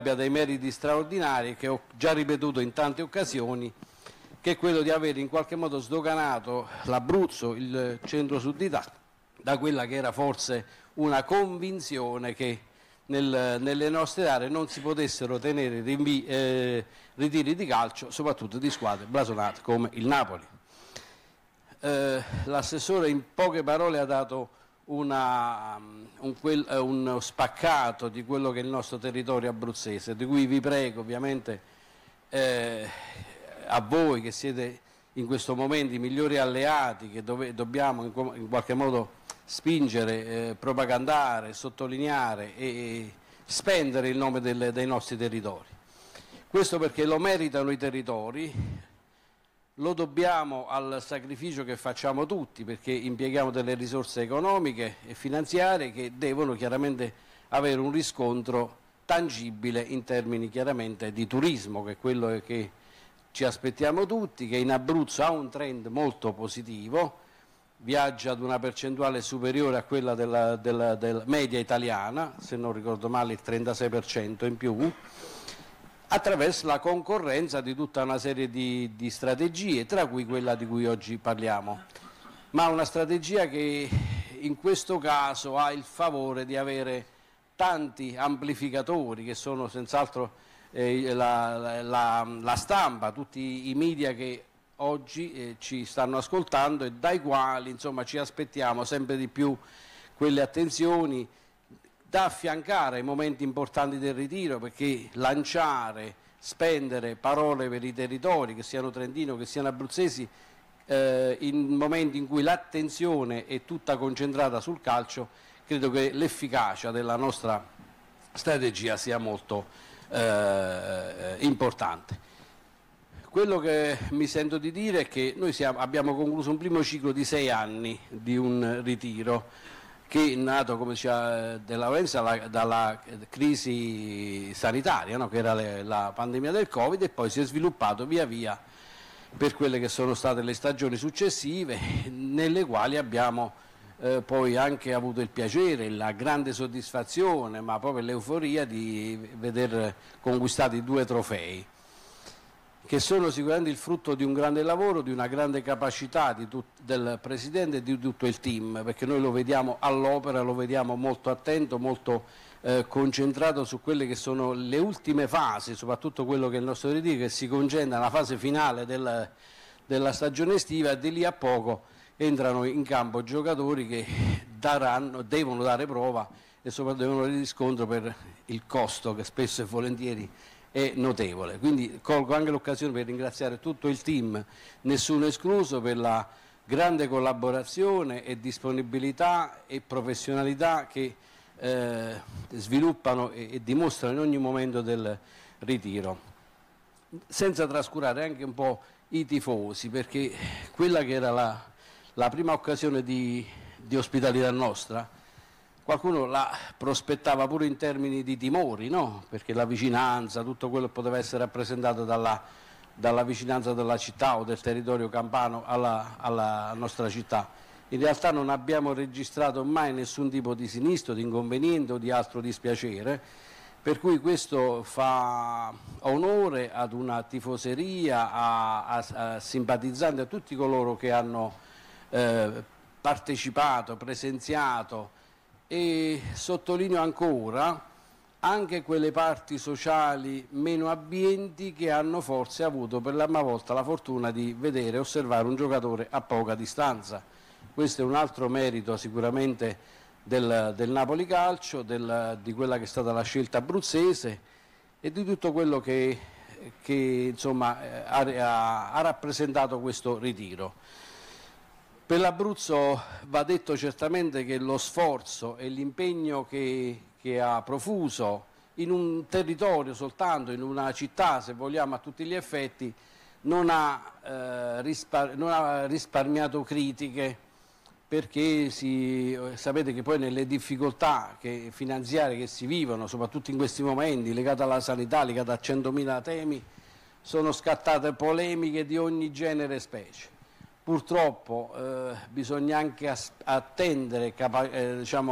abbia dei meriti straordinari che ho già ripetuto in tante occasioni, che è quello di aver in qualche modo sdoganato l'Abruzzo, il centro-sud d'Italia, da quella che era forse una convinzione che nelle nostre aree non si potessero tenere ritiri di calcio, soprattutto di squadre blasonate come il Napoli. L'assessore in poche parole ha dato uno spaccato di quello che è il nostro territorio abruzzese, di cui vi prego ovviamente a voi che siete in questo momento i migliori alleati, che dobbiamo in qualche modo spingere, propagandare, sottolineare e spendere il nome dei nostri territori. Questo perché lo meritano i territori. Lo dobbiamo al sacrificio che facciamo tutti, perché impieghiamo delle risorse economiche e finanziarie che devono chiaramente avere un riscontro tangibile in termini chiaramente di turismo, che è quello che ci aspettiamo tutti, che in Abruzzo ha un trend molto positivo, viaggia ad una percentuale superiore a quella della media italiana, se non ricordo male il 36% in più, attraverso la concorrenza di tutta una serie di strategie, tra cui quella di cui oggi parliamo, ma una strategia che in questo caso ha il favore di avere tanti amplificatori, che sono senz'altro la stampa, tutti i media che oggi ci stanno ascoltando e dai quali insomma ci aspettiamo sempre di più quelle attenzioni da affiancare ai momenti importanti del ritiro, perché lanciare, spendere parole per i territori, che siano trentino, che siano abruzzesi, in momenti in cui l'attenzione è tutta concentrata sul calcio, credo che l'efficacia della nostra strategia sia molto importante. Quello che mi sento di dire è che noi abbiamo concluso un primo ciclo di 6 anni di un ritiro che è nato, come diceva Della Lorenza, dalla crisi sanitaria, no? Che era la pandemia del Covid, e poi si è sviluppato via via per quelle che sono state le stagioni successive, nelle quali abbiamo poi anche avuto il piacere, la grande soddisfazione, ma proprio l'euforia di veder conquistati 2 trofei, che sono sicuramente il frutto di un grande lavoro, di una grande capacità del Presidente e di tutto il team, perché noi lo vediamo all'opera, lo vediamo molto attento, molto concentrato su quelle che sono le ultime fasi, soprattutto quello che è il nostro ritiro, che si concentra nella fase finale della stagione estiva, e di lì a poco entrano in campo giocatori che devono dare prova e soprattutto devono dare riscontro per il costo che spesso e volentieri è notevole. Quindi colgo anche l'occasione per ringraziare tutto il team, nessuno escluso, per la grande collaborazione e disponibilità e professionalità che sviluppano e dimostrano in ogni momento del ritiro, senza trascurare anche un po' i tifosi, perché quella che era la prima occasione di ospitalità nostra, qualcuno la prospettava pure in termini di timori, no? Perché la vicinanza, tutto quello che poteva essere rappresentato dalla vicinanza della città o del territorio campano alla nostra città. In realtà non abbiamo registrato mai nessun tipo di sinistro, di inconveniente o di altro dispiacere, per cui questo fa onore ad una tifoseria, a simpatizzanti, a tutti coloro che hanno partecipato, presenziato, e sottolineo ancora anche quelle parti sociali meno abbienti che hanno forse avuto per la prima volta la fortuna di vedere e osservare un giocatore a poca distanza. Questo è un altro merito sicuramente del Napoli Calcio, di quella che è stata la scelta abruzzese e di tutto quello che insomma, ha rappresentato questo ritiro. Per l'Abruzzo va detto certamente che lo sforzo e l'impegno che ha profuso in un territorio soltanto, in una città, se vogliamo a tutti gli effetti, non ha risparmiato critiche, perché sapete che poi nelle difficoltà finanziarie che si vivono, soprattutto in questi momenti, legate alla sanità, legate a 100.000 temi, sono scattate polemiche di ogni genere e specie. Purtroppo bisogna anche attendere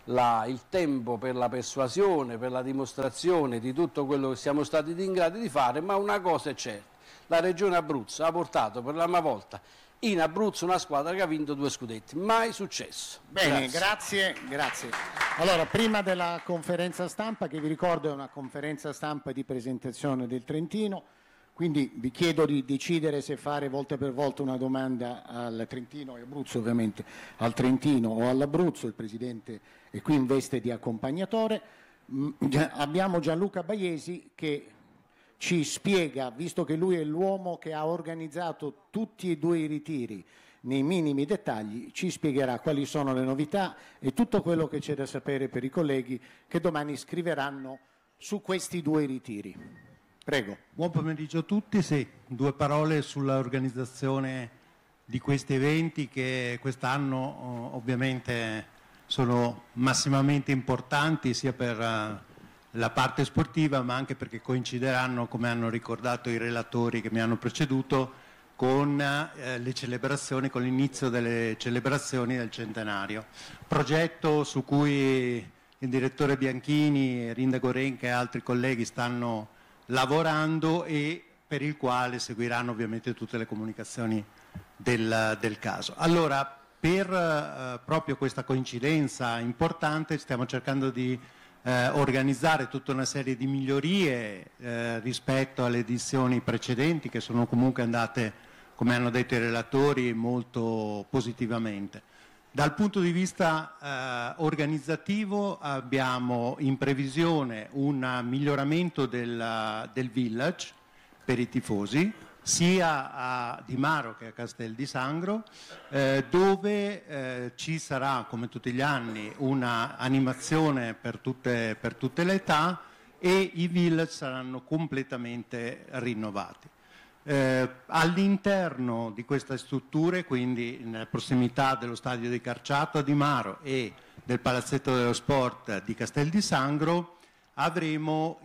il tempo per la persuasione, per la dimostrazione di tutto quello che siamo stati in grado di fare, ma una cosa è certa, la Regione Abruzzo ha portato per la prima volta in Abruzzo una squadra che ha vinto 2 scudetti, mai successo. Bene, grazie. Allora, prima della conferenza stampa, che vi ricordo è una conferenza stampa di presentazione del Trentino, quindi vi chiedo di decidere se fare volta per volta una domanda al Trentino e Abruzzo, ovviamente al Trentino o all'Abruzzo. Il Presidente è qui in veste di accompagnatore. Abbiamo Gianluca Baiesi che ci spiega, visto che lui è l'uomo che ha organizzato tutti e 2 i ritiri nei minimi dettagli, ci spiegherà quali sono le novità e tutto quello che c'è da sapere per i colleghi che domani scriveranno su questi 2 ritiri. Prego. Buon pomeriggio a tutti. Sì, 2 parole sull'organizzazione di questi eventi che quest'anno ovviamente sono massimamente importanti sia per la parte sportiva, ma anche perché coincideranno, come hanno ricordato i relatori che mi hanno preceduto, con le celebrazioni, con l'inizio delle celebrazioni del centenario. Progetto su cui il direttore Bianchini, Rinda Gorenka e altri colleghi stanno lavorando e per il quale seguiranno ovviamente tutte le comunicazioni del caso. Allora, per proprio questa coincidenza importante stiamo cercando di organizzare tutta una serie di migliorie rispetto alle edizioni precedenti, che sono comunque andate, come hanno detto i relatori, molto positivamente. Dal punto di vista organizzativo abbiamo in previsione un miglioramento del village per i tifosi, sia a Dimaro che a Castel di Sangro, dove ci sarà, come tutti gli anni, una animazione per tutte le età e i village saranno completamente rinnovati. All'interno di queste strutture, quindi nella prossimità dello stadio di Carciato a Dimaro e del palazzetto dello sport di Castel di Sangro, avremo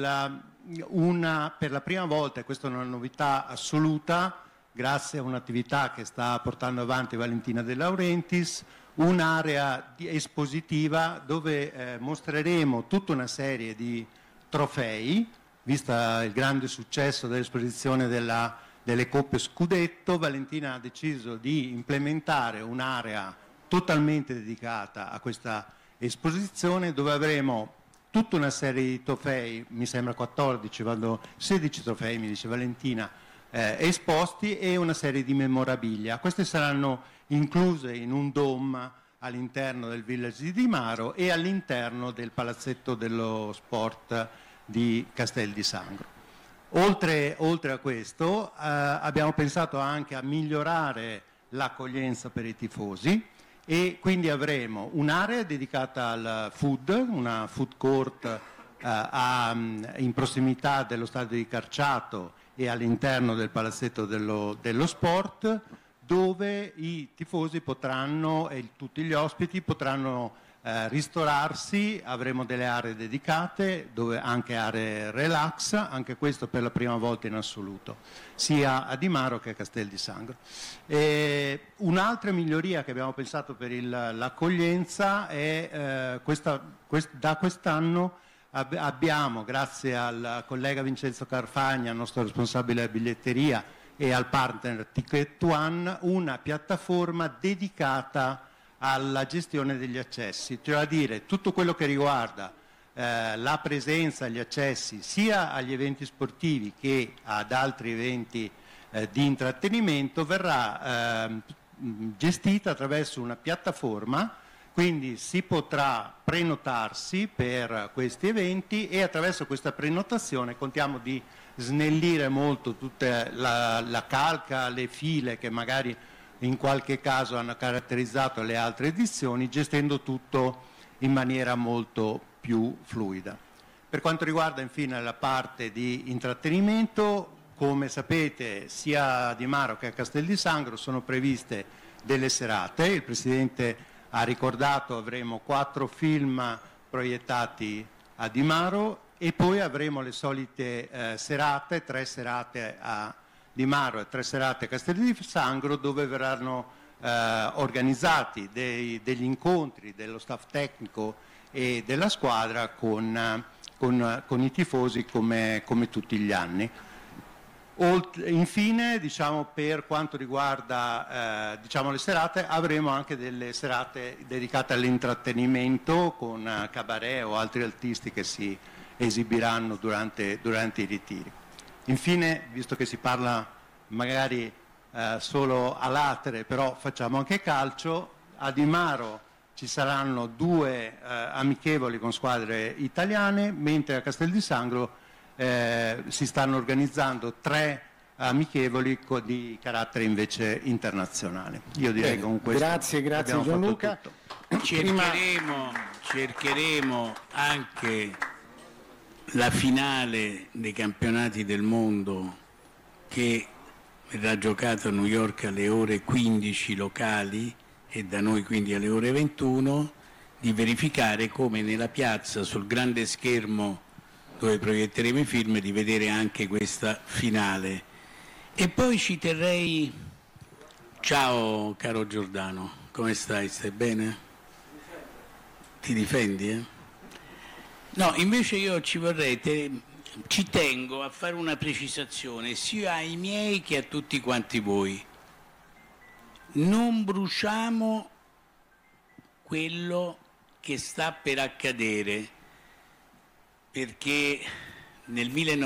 per la prima volta, e questa è una novità assoluta, grazie a un'attività che sta portando avanti Valentina De Laurentiis, un'area espositiva dove mostreremo tutta una serie di trofei, vista il grande successo dell'esposizione delle Coppe Scudetto. Valentina ha deciso di implementare un'area totalmente dedicata a questa esposizione, dove avremo tutta una serie di trofei, mi sembra 16 trofei, mi dice Valentina, esposti, e una serie di memorabilia. Queste saranno incluse in un dome all'interno del village di Dimaro e all'interno del palazzetto dello sport di Castel di Sangro. Oltre a questo abbiamo pensato anche a migliorare l'accoglienza per i tifosi, e quindi avremo un'area dedicata al food, una food court in prossimità dello stadio di Carciato e all'interno del palazzetto dello sport, dove i tifosi potranno e tutti gli ospiti potranno ristorarsi. Avremo delle aree dedicate, dove anche aree relax, anche questo per la prima volta in assoluto, sia a Dimaro che a Castel di Sangro. Un'altra miglioria che abbiamo pensato per l'accoglienza è da quest'anno abbiamo, grazie al collega Vincenzo Carfagna, nostro responsabile della biglietteria, e al partner Ticket One, una piattaforma dedicata alla gestione degli accessi, cioè a dire tutto quello che riguarda la presenza, gli accessi sia agli eventi sportivi che ad altri eventi di intrattenimento verrà gestita attraverso una piattaforma, quindi si potrà prenotarsi per questi eventi, e attraverso questa prenotazione contiamo di snellire molto tutta la calca, le file che magari in qualche caso hanno caratterizzato le altre edizioni, gestendo tutto in maniera molto più fluida. Per quanto riguarda infine la parte di intrattenimento, come sapete sia a Dimaro che a Castel di Sangro sono previste delle serate. Il Presidente ha ricordato, avremo 4 film proiettati a Dimaro, e poi avremo le solite serate, 3 serate a Dimaro e 3 serate a Castel di Sangro, dove verranno organizzati degli incontri dello staff tecnico e della squadra con i tifosi come tutti gli anni. Infine, diciamo, per quanto riguarda le serate, avremo anche delle serate dedicate all'intrattenimento con cabaret o altri artisti che si esibiranno durante i ritiri. Infine, visto che si parla magari solo a latere, però facciamo anche calcio, a Di Maro ci saranno 2 amichevoli con squadre italiane, mentre a Castel di Sangro si stanno organizzando 3 amichevoli di carattere invece internazionale. Io direi che con questo grazie Gianluca. Cercheremo anche la finale dei campionati del mondo, che verrà giocata a New York alle ore 15 locali e da noi quindi alle ore 21, di verificare come nella piazza sul grande schermo dove proietteremo i film, di vedere anche questa finale. E poi ci terrei... Ciao caro Giordano, come stai? Stai bene? Ti difendi? No, invece io ci tengo a fare una precisazione sia ai miei che a tutti quanti voi. Non bruciamo quello che sta per accadere, perché nel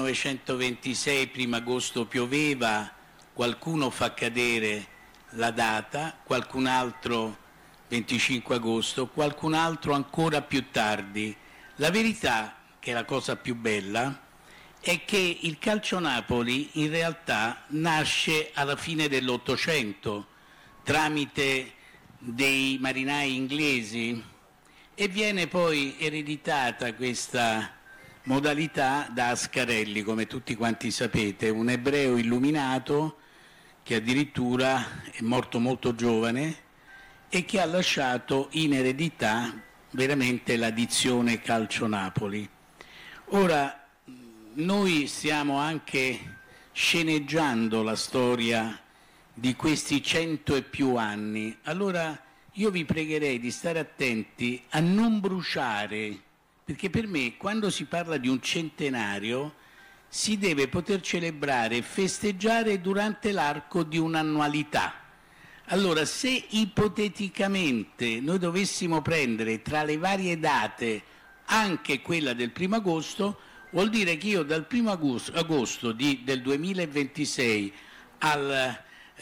1926, 1 agosto, pioveva, qualcuno fa cadere la data, qualcun altro 25 agosto, qualcun altro ancora più tardi. La verità, che è la cosa più bella, è che il calcio Napoli in realtà nasce alla fine dell'Ottocento tramite dei marinai inglesi e viene poi ereditata questa modalità da Ascarelli, come tutti quanti sapete, un ebreo illuminato che addirittura è morto molto giovane e che ha lasciato in eredità veramente la dizione Calcio Napoli. Ora, noi stiamo anche sceneggiando la storia di questi 100 e più anni. Allora io vi pregherei di stare attenti a non bruciare, perché per me quando si parla di un centenario si deve poter celebrare e festeggiare durante l'arco di un'annualità. Allora, se ipoteticamente noi dovessimo prendere tra le varie date anche quella del 1 agosto, vuol dire che io dal 1 agosto del 2026 al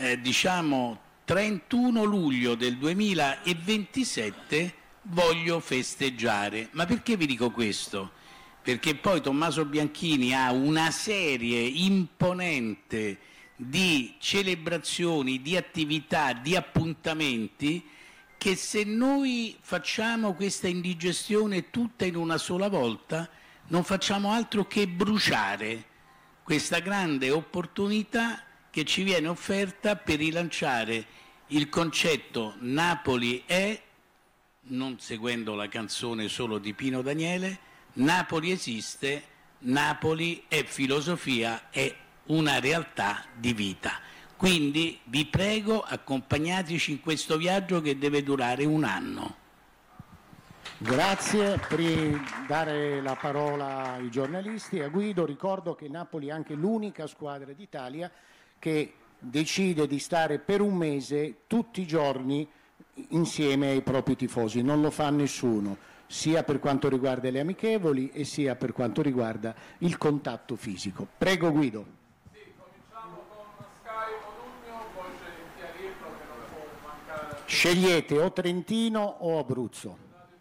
31 luglio del 2027 voglio festeggiare. Ma perché vi dico questo? Perché poi Tommaso Bianchini ha una serie imponente di celebrazioni, di attività, di appuntamenti che se noi facciamo questa indigestione tutta in una sola volta non facciamo altro che bruciare questa grande opportunità che ci viene offerta per rilanciare il concetto Napoli è, non seguendo la canzone solo di Pino Daniele, Napoli esiste, Napoli è filosofia, è una realtà di vita. Quindi vi prego, accompagnateci in questo viaggio che deve durare un anno. Grazie. Per dare la parola ai giornalisti, a Guido, ricordo che Napoli è anche l'unica squadra d'Italia che decide di stare per un mese tutti i giorni insieme ai propri tifosi. Non lo fa nessuno, sia per quanto riguarda le amichevoli e sia per quanto riguarda il contatto fisico. Prego Guido. Scegliete o Trentino o Abruzzo.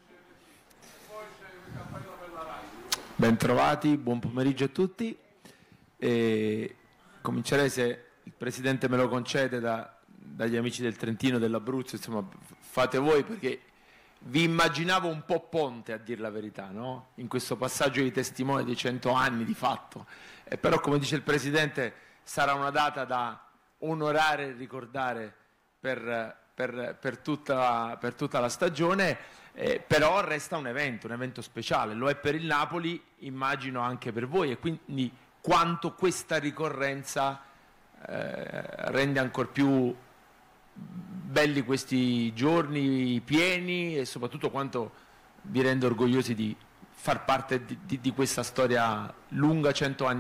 Bentrovati, buon pomeriggio a tutti. Comincerei, se il Presidente me lo concede, dagli amici del Trentino e dell'Abruzzo. Insomma, fate voi, perché vi immaginavo un po' ponte, a dir la verità, no? In questo passaggio di testimone di 100 anni di fatto. Però, come dice il Presidente, sarà una data da onorare e ricordare per tutta la stagione, però resta un evento speciale, lo è per il Napoli, immagino anche per voi, e quindi quanto questa ricorrenza rende ancor più belli questi giorni pieni e soprattutto quanto vi rende orgogliosi di far parte di questa storia lunga, 100 anni